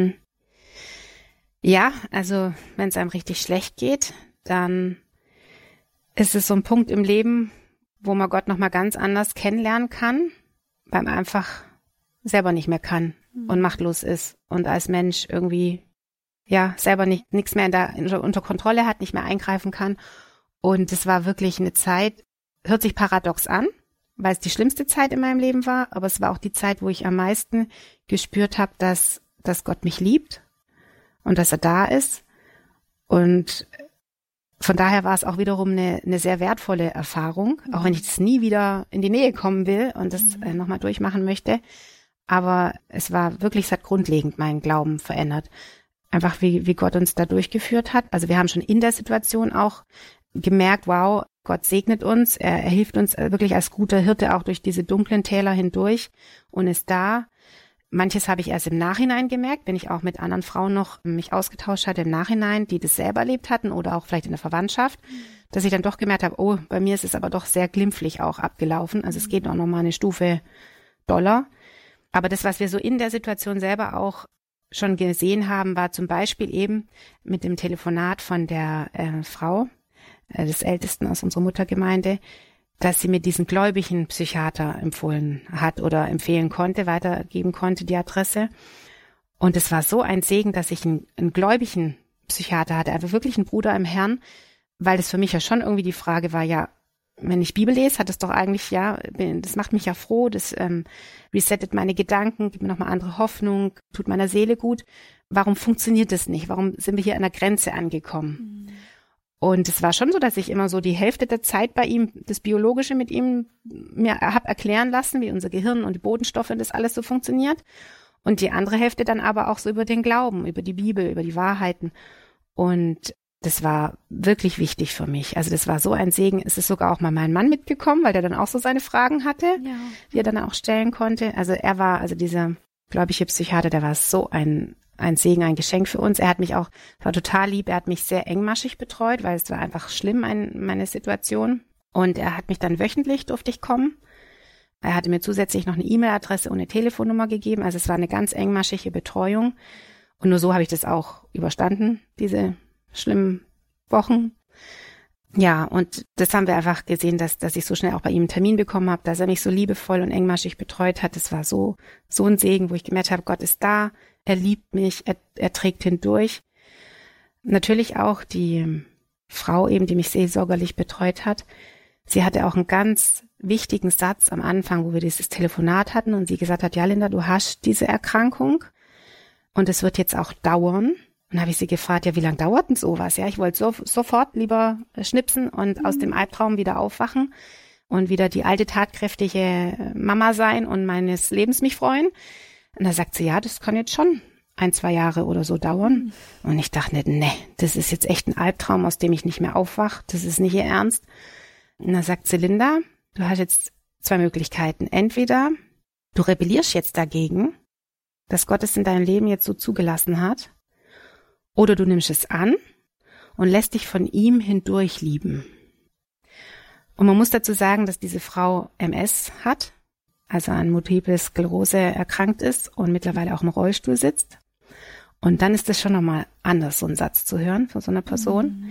Ja, also wenn es einem richtig schlecht geht, dann ist es so ein Punkt im Leben, wo man Gott nochmal ganz anders kennenlernen kann, beim einfach selber nicht mehr kann und machtlos ist und als Mensch irgendwie selber nichts mehr unter Kontrolle hat, nicht mehr eingreifen kann. Und es war wirklich eine Zeit, hört sich paradox an, weil es die schlimmste Zeit in meinem Leben war, aber es war auch die Zeit, wo ich am meisten gespürt habe, dass Gott mich liebt und dass er da ist. Und von daher war es auch wiederum eine sehr wertvolle Erfahrung, auch wenn ich das nie wieder in die Nähe kommen will und das nochmal durchmachen möchte. Aber es war wirklich, es hat grundlegend meinen Glauben verändert. Einfach wie Gott uns da durchgeführt hat. Also wir haben schon in der Situation auch gemerkt, wow, Gott segnet uns, er hilft uns wirklich als guter Hirte auch durch diese dunklen Täler hindurch und ist da. Manches habe ich erst im Nachhinein gemerkt, wenn ich auch mit anderen Frauen noch mich ausgetauscht hatte im Nachhinein, die das selber erlebt hatten oder auch vielleicht in der Verwandtschaft, dass ich dann doch gemerkt habe, oh, bei mir ist es aber doch sehr glimpflich auch abgelaufen. Also es geht auch nochmal eine Stufe doller. Aber das, was wir so in der Situation selber auch schon gesehen haben, war zum Beispiel eben mit dem Telefonat von der Frau, des Ältesten aus unserer Muttergemeinde, dass sie mir diesen gläubigen Psychiater empfohlen hat oder empfehlen konnte, weitergeben konnte, die Adresse. Und es war so ein Segen, dass ich einen gläubigen Psychiater hatte, also wirklich einen Bruder im Herrn, weil das für mich ja schon irgendwie die Frage war, ja, wenn ich Bibel lese, hat es doch eigentlich, das macht mich ja froh, das resettet meine Gedanken, gibt mir nochmal andere Hoffnung, tut meiner Seele gut. Warum funktioniert das nicht? Warum sind wir hier an der Grenze angekommen? Mhm. Und es war schon so, dass ich immer so die Hälfte der Zeit bei ihm, das Biologische mit ihm mir habe erklären lassen, wie unser Gehirn und die Bodenstoffe und das alles so funktioniert. Und die andere Hälfte dann aber auch so über den Glauben, über die Bibel, über die Wahrheiten. Und das war wirklich wichtig für mich. Also das war so ein Segen. Es ist sogar auch mal mein Mann mitgekommen, weil der dann auch so seine Fragen hatte, die er dann auch stellen konnte. Also dieser gläubige Psychiater, der war so ein Segen, ein Geschenk für uns. Er hat mich auch, war total lieb, er hat mich sehr engmaschig betreut, weil es war einfach schlimm, meine Situation. Und er hat mich dann wöchentlich, durfte ich kommen. Er hatte mir zusätzlich noch eine E-Mail-Adresse und eine Telefonnummer gegeben. Also es war eine ganz engmaschige Betreuung. Und nur so habe ich das auch überstanden, diese schlimmen Wochen. Ja, und das haben wir einfach gesehen, dass ich so schnell auch bei ihm einen Termin bekommen habe, dass er mich so liebevoll und engmaschig betreut hat. Das war so ein Segen, wo ich gemerkt habe, Gott ist da, er liebt mich, er trägt hindurch. Natürlich auch die Frau eben, die mich seelsorgerlich betreut hat. Sie hatte auch einen ganz wichtigen Satz am Anfang, wo wir dieses Telefonat hatten und sie gesagt hat, ja Linda, du hast diese Erkrankung und es wird jetzt auch dauern. Und dann habe ich sie gefragt, ja, wie lange dauert denn sowas? Ja, ich wollte sofort lieber schnipsen und aus dem Albtraum wieder aufwachen und wieder die alte, tatkräftige Mama sein und meines Lebens mich freuen. Und da sagt sie, ja, das kann jetzt schon 1-2 Jahre oder so dauern. Und ich dachte, nee, das ist jetzt echt ein Albtraum, aus dem ich nicht mehr aufwache. Das ist nicht ihr Ernst. Und da sagt sie, Linda, du hast jetzt 2 Möglichkeiten. Entweder du rebellierst jetzt dagegen, dass Gott es in deinem Leben jetzt so zugelassen hat, oder du nimmst es an und lässt dich von ihm hindurch lieben. Und man muss dazu sagen, dass diese Frau MS hat, also an Multiple Sklerose erkrankt ist und mittlerweile auch im Rollstuhl sitzt. Und dann ist es schon nochmal anders, so einen Satz zu hören von so einer Person.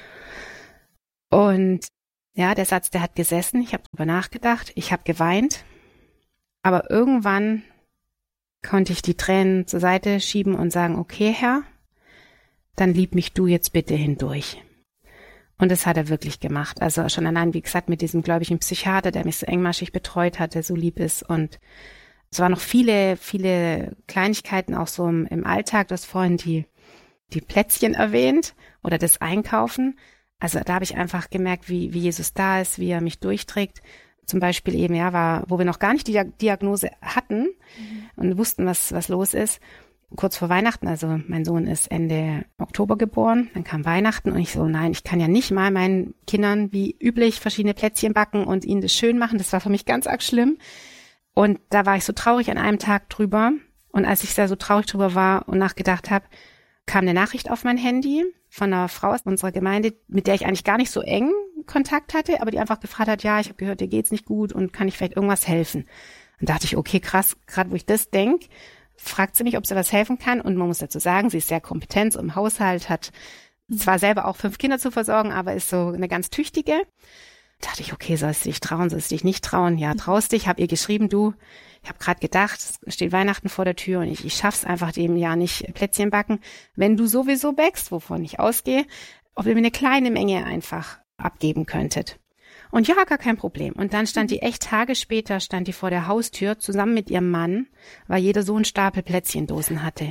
Und ja, der Satz, der hat gesessen, ich habe drüber nachgedacht, ich habe geweint, aber irgendwann konnte ich die Tränen zur Seite schieben und sagen, okay, Herr, dann lieb mich du jetzt bitte hindurch. Und das hat er wirklich gemacht. Also schon allein, wie gesagt, mit diesem gläubigen Psychiater, der mich so engmaschig betreut hat, der so lieb ist. Und es waren noch viele, viele Kleinigkeiten auch so im Alltag. Du hast vorhin die Plätzchen erwähnt oder das Einkaufen. Also da habe ich einfach gemerkt, wie Jesus da ist, wie er mich durchträgt. Zum Beispiel eben, wo wir noch gar nicht die Diagnose hatten und wussten, was los ist. Kurz vor Weihnachten, also mein Sohn ist Ende Oktober geboren, dann kam Weihnachten und ich so, nein, ich kann ja nicht mal meinen Kindern wie üblich verschiedene Plätzchen backen und ihnen das schön machen. Das war für mich ganz arg schlimm. Und da war ich so traurig an einem Tag drüber. Und als ich da so traurig drüber war und nachgedacht habe, kam eine Nachricht auf mein Handy von einer Frau aus unserer Gemeinde, mit der ich eigentlich gar nicht so eng Kontakt hatte, aber die einfach gefragt hat, ja, ich habe gehört, dir geht's nicht gut und kann ich vielleicht irgendwas helfen? Und dachte ich, okay, krass, gerade wo ich das denke, fragt sie mich, ob sie was helfen kann. Und man muss dazu sagen, sie ist sehr kompetent im Haushalt, hat zwar selber auch 5 Kinder zu versorgen, aber ist so eine ganz tüchtige. Dachte ich, okay, sollst du dich trauen, sollst du dich nicht trauen? Ja, traust dich. Habe ihr geschrieben, du, ich habe gerade gedacht, es steht Weihnachten vor der Tür und ich schaff's einfach dem Jahr nicht Plätzchen backen. Wenn du sowieso backst, wovon ich ausgehe, ob ihr mir eine kleine Menge einfach abgeben könntet. Und ja, gar kein Problem. Und dann stand die echt Tage später, stand die vor der Haustür zusammen mit ihrem Mann, weil jeder so einen Stapel Plätzchendosen hatte.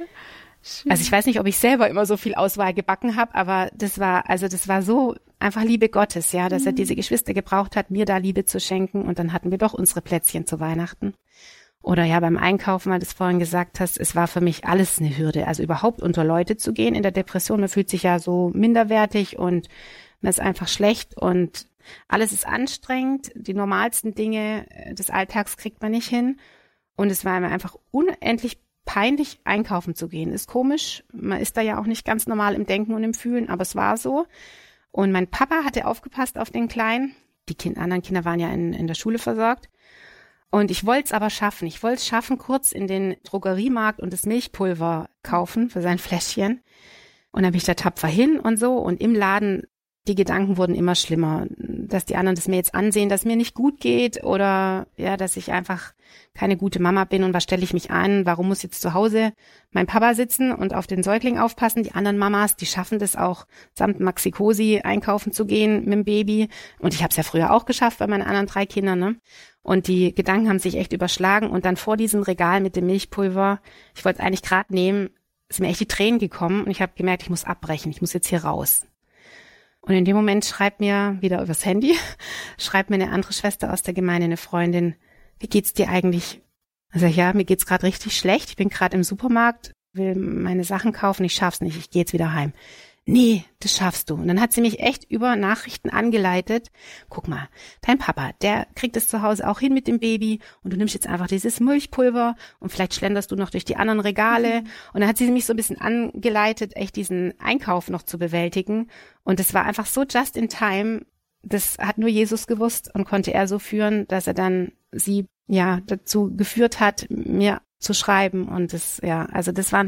Schön. Also ich weiß nicht, ob ich selber immer so viel Auswahl gebacken habe, aber das war so einfach Liebe Gottes, ja, dass er diese Geschwister gebraucht hat, mir da Liebe zu schenken und dann hatten wir doch unsere Plätzchen zu Weihnachten. Oder ja, beim Einkaufen, weil du es vorhin gesagt hast, es war für mich alles eine Hürde, also überhaupt unter Leute zu gehen in der Depression, man fühlt sich ja so minderwertig und man ist einfach schlecht und alles ist anstrengend, die normalsten Dinge des Alltags kriegt man nicht hin und es war mir einfach unendlich peinlich, einkaufen zu gehen. Ist komisch, man ist da ja auch nicht ganz normal im Denken und im Fühlen, aber es war so. Und mein Papa hatte aufgepasst auf den Kleinen. Die anderen Kinder waren ja in der Schule versorgt. Und ich wollte es aber schaffen. Ich wollte es schaffen, kurz in den Drogeriemarkt und das Milchpulver kaufen für sein Fläschchen. Und dann bin ich da tapfer hin und so. Und im Laden, die Gedanken wurden immer schlimmer, dass die anderen das mir jetzt ansehen, dass mir nicht gut geht oder ja, dass ich einfach keine gute Mama bin und was stelle ich mich an, warum muss jetzt zu Hause mein Papa sitzen und auf den Säugling aufpassen, die anderen Mamas, die schaffen das auch samt Maxi Cosi einkaufen zu gehen mit dem Baby und ich habe es ja früher auch geschafft bei meinen anderen 3 Kindern, ne? Und die Gedanken haben sich echt überschlagen und dann vor diesem Regal mit dem Milchpulver, ich wollte es eigentlich gerade nehmen, sind mir echt die Tränen gekommen und ich habe gemerkt, ich muss abbrechen, ich muss jetzt hier raus. Und in dem Moment schreibt mir, wieder übers Handy, schreibt mir eine andere Schwester aus der Gemeinde, eine Freundin, wie geht's dir eigentlich? Also ja, mir geht's gerade richtig schlecht, ich bin gerade im Supermarkt, will meine Sachen kaufen, ich schaff's nicht, ich gehe jetzt wieder heim. Nee, das schaffst du. Und dann hat sie mich echt über Nachrichten angeleitet. Guck mal, dein Papa, der kriegt es zu Hause auch hin mit dem Baby und du nimmst jetzt einfach dieses Milchpulver und vielleicht schlenderst du noch durch die anderen Regale. Und dann hat sie mich so ein bisschen angeleitet, echt diesen Einkauf noch zu bewältigen. Und es war einfach so just in time. Das hat nur Jesus gewusst und konnte er so führen, dass er dann sie ja dazu geführt hat, mir zu schreiben. Und das, ja, also das waren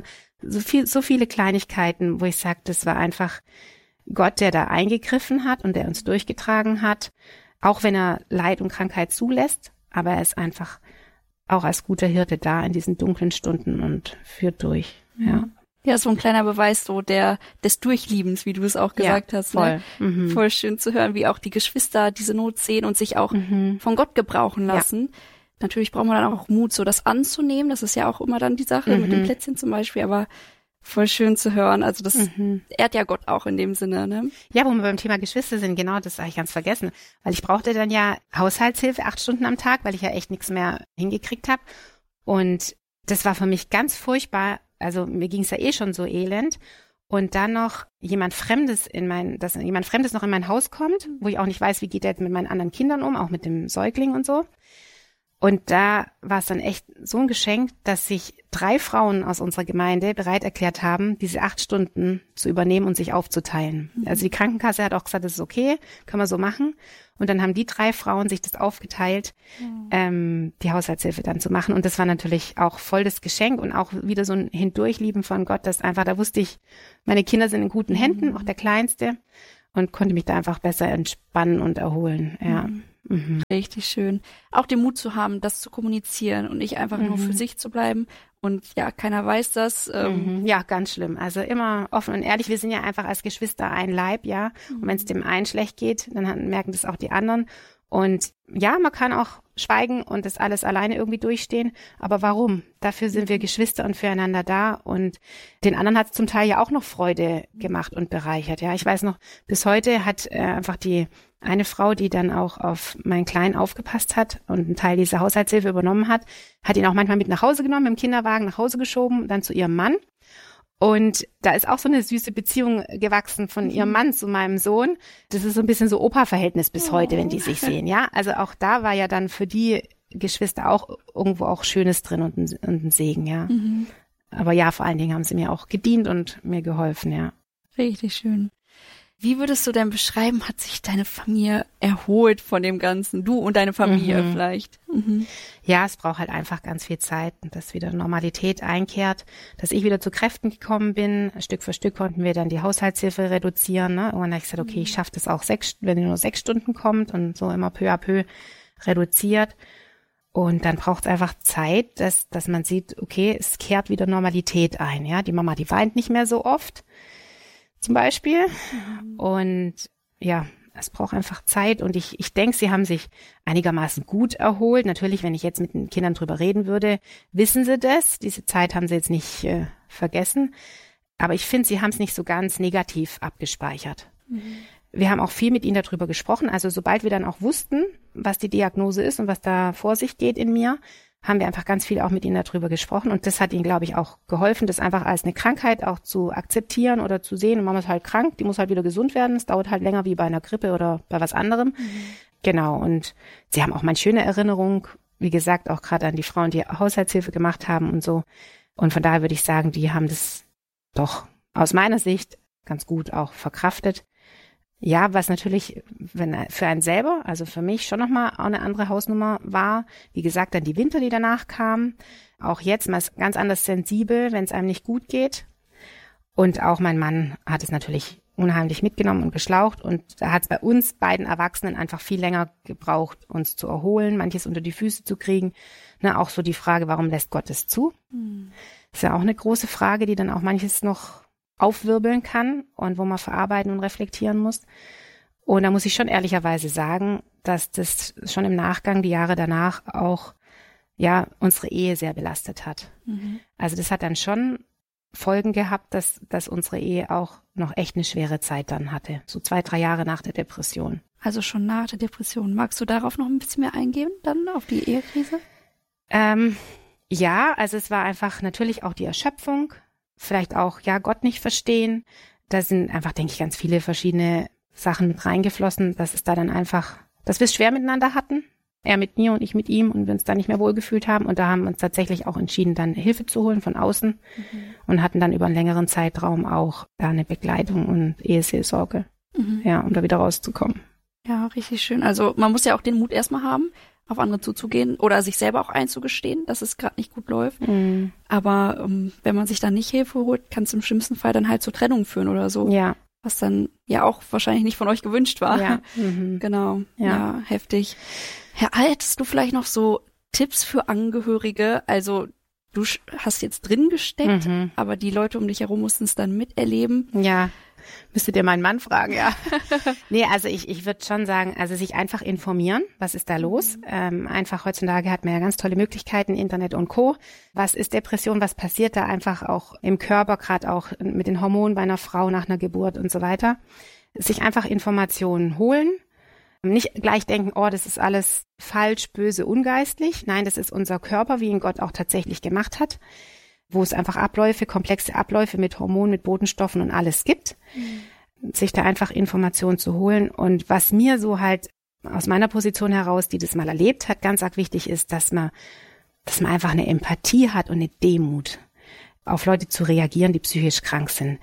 so viele Kleinigkeiten, wo ich sage, das war einfach Gott, der da eingegriffen hat und der uns durchgetragen hat, auch wenn er Leid und Krankheit zulässt, aber er ist einfach auch als guter Hirte da in diesen dunklen Stunden und führt durch, ja. Ja, so ein kleiner Beweis so des Durchliebens, wie du es auch gesagt hast. Voll. Ne? Mhm. Voll schön zu hören, wie auch die Geschwister diese Not sehen und sich auch von Gott gebrauchen lassen. Ja. Natürlich braucht man dann auch Mut, so das anzunehmen. Das ist ja auch immer dann die Sache mit dem Plätzchen zum Beispiel, aber voll schön zu hören. Also das ehrt ja Gott auch in dem Sinne, ne? Ja, wo wir beim Thema Geschwister sind, genau, das habe ich ganz vergessen. Weil ich brauchte dann ja Haushaltshilfe 8 Stunden am Tag, weil ich ja echt nichts mehr hingekriegt habe. Und das war für mich ganz furchtbar. Also mir ging es ja eh schon so elend. Und dann noch jemand Fremdes noch in mein Haus kommt, wo ich auch nicht weiß, wie geht der jetzt mit meinen anderen Kindern um, auch mit dem Säugling und so. Und da war es dann echt so ein Geschenk, dass sich 3 Frauen aus unserer Gemeinde bereit erklärt haben, diese 8 Stunden zu übernehmen und sich aufzuteilen. Also die Krankenkasse hat auch gesagt, das ist okay, können wir so machen. Und dann haben die 3 Frauen sich das aufgeteilt, die Haushaltshilfe dann zu machen. Und das war natürlich auch voll das Geschenk und auch wieder so ein Hindurchlieben von Gott, dass einfach, da wusste ich, meine Kinder sind in guten Händen, auch der Kleinste, und konnte mich da einfach besser entspannen und erholen, ja. Richtig schön. Auch den Mut zu haben, das zu kommunizieren und nicht einfach nur für sich zu bleiben. Und ja, keiner weiß das. Ja, ganz schlimm. Also immer offen und ehrlich. Wir sind ja einfach als Geschwister ein Leib, ja. Und wenn es dem einen schlecht geht, dann merken das auch die anderen. Und ja, man kann auch schweigen und das alles alleine irgendwie durchstehen. Aber warum? Dafür sind wir Geschwister und füreinander da. Und den anderen hat es zum Teil ja auch noch Freude gemacht und bereichert. Ja, ich weiß noch, bis heute hat einfach die eine Frau, die dann auch auf meinen Kleinen aufgepasst hat und einen Teil dieser Haushaltshilfe übernommen hat ihn auch manchmal mit nach Hause genommen, mit dem Kinderwagen nach Hause geschoben, dann zu ihrem Mann. Und da ist auch so eine süße Beziehung gewachsen von ihrem Mann zu meinem Sohn. Das ist so ein bisschen so Opa-Verhältnis bis heute, wenn die sich sehen, ja. Also auch da war ja dann für die Geschwister auch irgendwo auch Schönes drin und ein Segen, ja. Aber ja, vor allen Dingen haben sie mir auch gedient und mir geholfen, ja. Richtig schön. Wie würdest du denn beschreiben, hat sich deine Familie erholt von dem Ganzen? Du und deine Familie vielleicht? Ja, es braucht halt einfach ganz viel Zeit, dass wieder Normalität einkehrt, dass ich wieder zu Kräften gekommen bin. Stück für Stück konnten wir dann die Haushaltshilfe reduzieren. Ne? Irgendwann habe ich gesagt, okay, ich schaffe das auch wenn nur 6 Stunden kommt und so immer peu à peu reduziert. Und dann braucht es einfach Zeit, dass man sieht, okay, es kehrt wieder Normalität ein. Ja, die Mama, die weint nicht mehr so oft, zum Beispiel. Und ja, es braucht einfach Zeit. Und ich denke, sie haben sich einigermaßen gut erholt. Natürlich, wenn ich jetzt mit den Kindern drüber reden würde, wissen sie das. Diese Zeit haben sie jetzt nicht vergessen. Aber ich finde, sie haben es nicht so ganz negativ abgespeichert. Wir haben auch viel mit ihnen darüber gesprochen. Also sobald wir dann auch wussten, was die Diagnose ist und was da vor sich geht in mir, haben wir einfach ganz viel auch mit ihnen darüber gesprochen. Und das hat ihnen, glaube ich, auch geholfen, das einfach als eine Krankheit auch zu akzeptieren oder zu sehen. Mama ist halt krank, die muss halt wieder gesund werden. Es dauert halt länger wie bei einer Grippe oder bei was anderem. Genau. Und sie haben auch mal schöne Erinnerung, wie gesagt, auch gerade an die Frauen, die Haushaltshilfe gemacht haben und so. Und von daher würde ich sagen, die haben das doch aus meiner Sicht ganz gut auch verkraftet. Ja, was natürlich für einen selber, also für mich schon nochmal auch eine andere Hausnummer war. Wie gesagt, dann die Winter, die danach kamen. Auch jetzt, man ist ganz anders sensibel, wenn es einem nicht gut geht. Und auch mein Mann hat es natürlich unheimlich mitgenommen und geschlaucht. Und da hat es bei uns beiden Erwachsenen einfach viel länger gebraucht, uns zu erholen, manches unter die Füße zu kriegen. Ne, auch so die Frage, warum lässt Gott es zu? Ist ja auch eine große Frage, die dann auch manches noch aufwirbeln kann und wo man verarbeiten und reflektieren muss. Und da muss ich schon ehrlicherweise sagen, dass das schon im Nachgang, die Jahre danach auch, ja, unsere Ehe sehr belastet hat. Also das hat dann schon Folgen gehabt, dass unsere Ehe auch noch echt eine schwere Zeit dann hatte. So 2-3 Jahre nach der Depression. Also schon nach der Depression. Magst du darauf noch ein bisschen mehr eingehen, dann auf die Ehekrise? Ja, also es war einfach natürlich auch die Erschöpfung. Vielleicht auch, ja, Gott nicht verstehen. Da sind einfach, denke ich, ganz viele verschiedene Sachen mit reingeflossen, dass es da dann einfach, dass wir es schwer miteinander hatten. Er mit mir und ich mit ihm und wir uns da nicht mehr wohlgefühlt haben. Und da haben wir uns tatsächlich auch entschieden, dann Hilfe zu holen von außen und hatten dann über einen längeren Zeitraum auch da eine Begleitung und Eheseelsorge, ja, um da wieder rauszukommen. Ja, richtig schön. Also man muss ja auch den Mut erstmal haben, auf andere zuzugehen oder sich selber auch einzugestehen, dass es gerade nicht gut läuft. Aber wenn man sich dann nicht Hilfe holt, kann es im schlimmsten Fall dann halt zur Trennung führen oder so. Ja. Was dann ja auch wahrscheinlich nicht von euch gewünscht war. Ja. Genau. Ja, heftig. Hättest du vielleicht noch so Tipps für Angehörige? Also du hast jetzt drin gesteckt, aber die Leute um dich herum mussten es dann miterleben. Ja. Müsstet ihr meinen Mann fragen, ja. Nee, also ich würde schon sagen, also sich einfach informieren, was ist da los? Einfach heutzutage hat man ja ganz tolle Möglichkeiten, Internet und Co. Was ist Depression, was passiert da einfach auch im Körper, gerade auch mit den Hormonen bei einer Frau nach einer Geburt und so weiter. Sich einfach Informationen holen, nicht gleich denken, oh, das ist alles falsch, böse, ungeistlich. Nein, das ist unser Körper, wie ihn Gott auch tatsächlich gemacht hat, wo es einfach komplexe Abläufe mit Hormonen, mit Botenstoffen und alles gibt, sich da einfach Informationen zu holen. Und was mir so halt aus meiner Position heraus, die das mal erlebt hat, ganz arg wichtig ist, dass man einfach eine Empathie hat und eine Demut, auf Leute zu reagieren, die psychisch krank sind.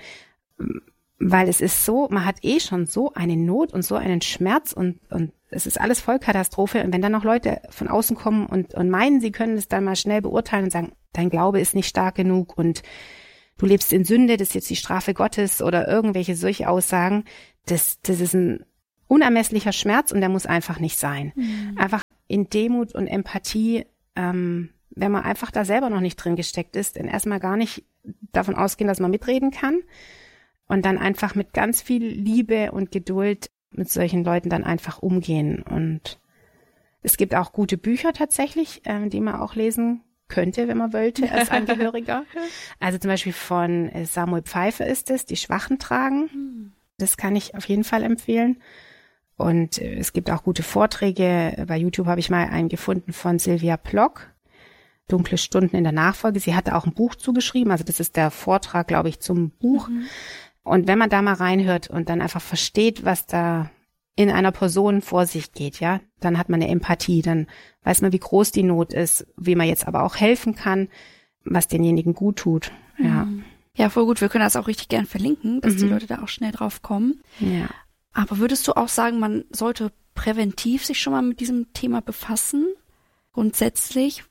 Weil es ist so, man hat schon so eine Not und so einen Schmerz und es ist alles Vollkatastrophe. Und wenn dann noch Leute von außen kommen und meinen, sie können das dann mal schnell beurteilen und sagen, dein Glaube ist nicht stark genug und du lebst in Sünde, das ist jetzt die Strafe Gottes oder irgendwelche solche Aussagen, das ist ein unermesslicher Schmerz und der muss einfach nicht sein. Einfach in Demut und Empathie, wenn man einfach da selber noch nicht drin gesteckt ist, dann erstmal gar nicht davon ausgehen, dass man mitreden kann und dann einfach mit ganz viel Liebe und Geduld mit solchen Leuten dann einfach umgehen. Und es gibt auch gute Bücher tatsächlich, die man auch lesen könnte, wenn man wollte, als Angehöriger. Also zum Beispiel von Samuel Pfeiffer ist es, Die Schwachen tragen. Das kann ich auf jeden Fall empfehlen. Und es gibt auch gute Vorträge. Bei YouTube habe ich mal einen gefunden von Sylvia Plock, Dunkle Stunden in der Nachfolge. Sie hatte auch ein Buch zugeschrieben. Also das ist der Vortrag, glaube ich, zum Buch. Und wenn man da mal reinhört und dann einfach versteht, was da in einer Person vor sich geht, ja, dann hat man eine Empathie, dann weiß man, wie groß die Not ist, wie man jetzt aber auch helfen kann, was denjenigen gut tut, ja. Ja, voll gut. Wir können das auch richtig gern verlinken, dass die Leute da auch schnell drauf kommen. Ja. Aber würdest du auch sagen, man sollte präventiv sich schon mal mit diesem Thema befassen? Grundsätzlich?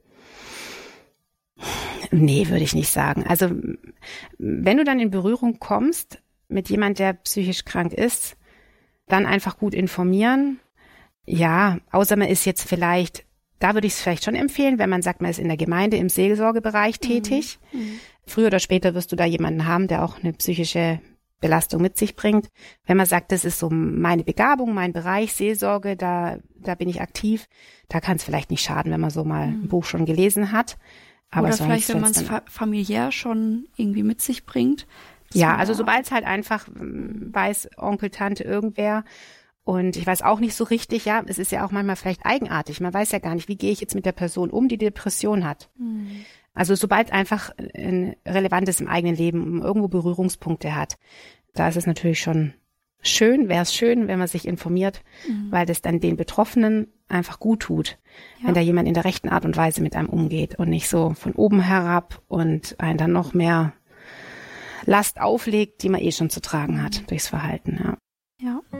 Nee, würde ich nicht sagen. Also wenn du dann in Berührung kommst mit jemand, der psychisch krank ist, dann einfach gut informieren. Ja, außer man ist jetzt vielleicht, da würde ich es vielleicht schon empfehlen, wenn man sagt, man ist in der Gemeinde im Seelsorgebereich tätig. Früher oder später wirst du da jemanden haben, der auch eine psychische Belastung mit sich bringt. Wenn man sagt, das ist so meine Begabung, mein Bereich, Seelsorge, da bin ich aktiv, da kann es vielleicht nicht schaden, wenn man so mal ein Buch schon gelesen hat. Aber oder sonst, vielleicht, wenn man es familiär schon irgendwie mit sich bringt. Ja, also sobald es halt einfach weiß, Onkel, Tante, irgendwer. Und ich weiß auch nicht so richtig, ja, es ist ja auch manchmal vielleicht eigenartig. Man weiß ja gar nicht, wie gehe ich jetzt mit der Person um, die Depression hat. Also sobald einfach ein Relevantes im eigenen Leben irgendwo Berührungspunkte hat, da ist es natürlich schon schön, wäre es schön, wenn man sich informiert, weil das dann den Betroffenen einfach gut tut, wenn da jemand in der rechten Art und Weise mit einem umgeht und nicht so von oben herab und einen dann noch mehr Last auflegt, die man schon zu tragen hat durchs Verhalten. Ja.